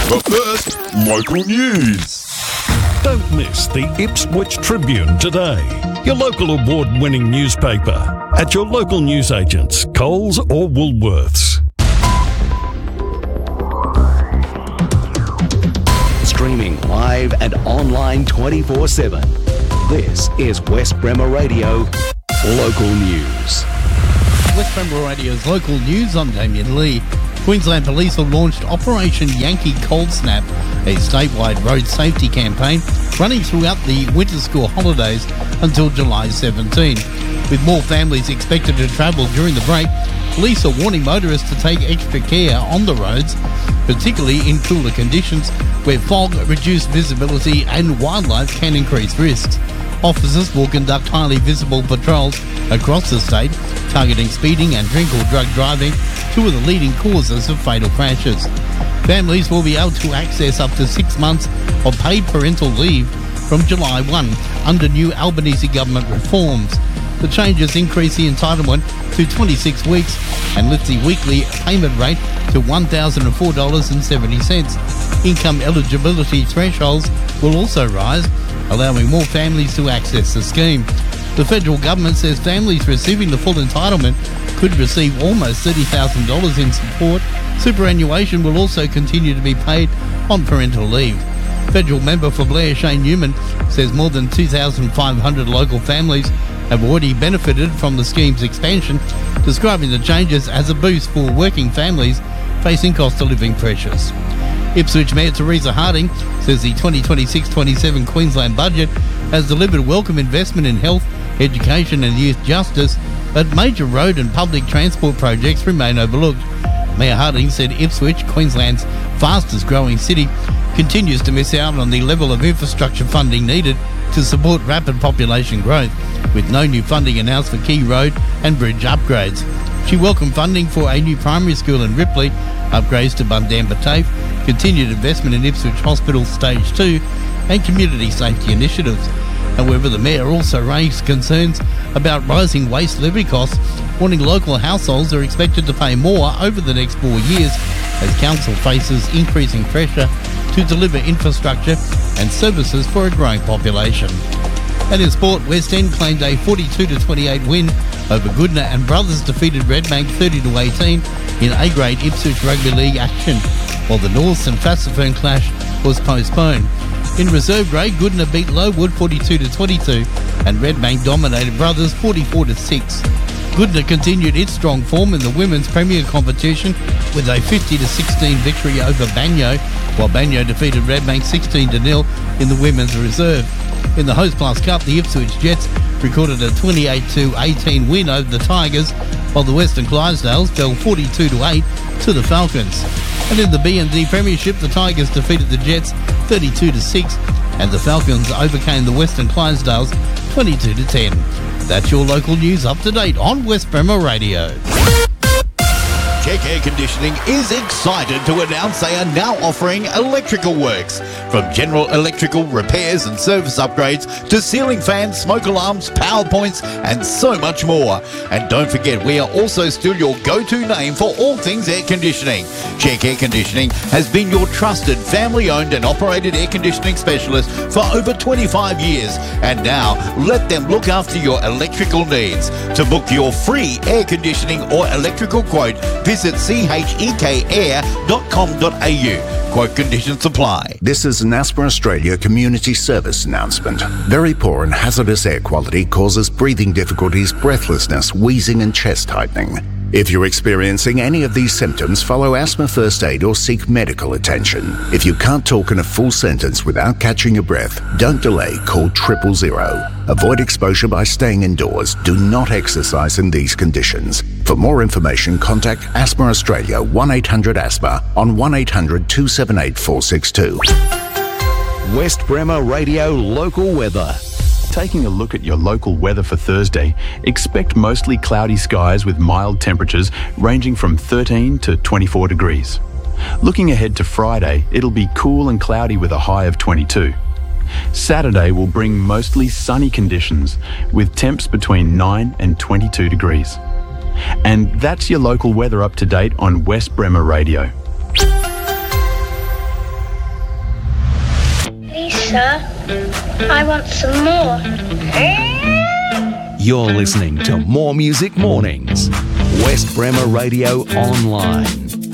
But first, local news. Don't miss the Ipswich Tribune today, your local award-winning newspaper, at your local newsagents, Coles or Woolworths. Streaming live and online 24/7. This is West Bremer Radio Local News. West Bremer Radio's Local News, I'm Damien Lee. Queensland Police have launched Operation Yankee Cold Snap, a statewide road safety campaign running throughout the winter school holidays until July 17. With more families expected to travel during the break, police are warning motorists to take extra care on the roads, particularly in cooler conditions where fog, reduced visibility and wildlife can increase risks. Officers will conduct highly visible patrols across the state, targeting speeding and drink or drug driving, two of the leading causes of fatal crashes. Families will be able to access up to 6 months of paid parental leave from July 1 under new Albanese government reforms. The changes increase the entitlement to 26 weeks and lift the weekly payment rate to $1,004.70. Income eligibility thresholds will also rise, allowing more families to access the scheme. The federal government says families receiving the full entitlement could receive almost $30,000 in support. Superannuation will also continue to be paid on parental leave. Federal member for Blair, Shane Newman, says more than 2,500 local families have already benefited from the scheme's expansion, describing the changes as a boost for working families facing cost of living pressures. Ipswich Mayor Teresa Harding says the 2026-27 Queensland budget has delivered welcome investment in health, education and youth justice, but major road and public transport projects remain overlooked. Mayor Harding said Ipswich, Queensland's fastest growing city, continues to miss out on the level of infrastructure funding needed to support rapid population growth, with no new funding announced for key road and bridge upgrades. She welcomed funding for a new primary school in Ripley, upgrades to Bundamba TAFE, continued investment in Ipswich Hospital Stage 2 and community safety initiatives. However, the Mayor also raised concerns about rising waste levy costs, warning local households are expected to pay more over the next 4 years as council faces increasing pressure to deliver infrastructure and services for a growing population. And in sport, West End claimed a 42-28 win over Goodna, and Brothers defeated Redbank 30-18 in A-grade Ipswich Rugby League action, while the Norths and Fassifern clash was postponed. In reserve grade, Goodna beat Lowood 42-22 and Redbank dominated Brothers 44-6. Goodna continued its strong form in the women's premier competition with a 50-16 victory over Banyo, while Banyo defeated Redbank 16-0 in the women's reserve. In the Host Plus Cup, the Ipswich Jets recorded a 28-18 win over the Tigers, while the Western Clydesdales fell 42-8 to the Falcons. And in the B&D Premiership, the Tigers defeated the Jets 32-6 and the Falcons overcame the Western Clydesdales 22-10. That's your local news up to date on West Bremer Radio. Check Air Conditioning is excited to announce they are now offering electrical works. From general electrical repairs and service upgrades to ceiling fans, smoke alarms, power points and so much more. And don't forget, we are also still your go-to name for all things air conditioning. Check Air Conditioning has been your trusted family-owned and operated air conditioning specialist for over 25 years. And now, let them look after your electrical needs. To book your free air conditioning or electrical quote, visit chekair.com.au. Quote conditions apply. This is an Asthma Australia community service announcement. Very poor and hazardous air quality causes breathing difficulties, breathlessness, wheezing and chest tightening. If you're experiencing any of these symptoms, follow asthma first aid or seek medical attention. If you can't talk in a full sentence without catching your breath, don't delay, call 000. Avoid exposure by staying indoors. Do not exercise in these conditions. For more information, contact Asthma Australia 1-800-ASTHMA on 1-800-278-462. West Bremer Radio Local Weather. Taking a look at your local weather for Thursday, expect mostly cloudy skies with mild temperatures ranging from 13 to 24 degrees. Looking ahead to Friday, it'll be cool and cloudy with a high of 22. Saturday will bring mostly sunny conditions with temps between 9 and 22 degrees. And that's your local weather up to date on West Bremer Radio. sir. I want some more. You're listening to More Music Mornings. West Bremer Radio Online.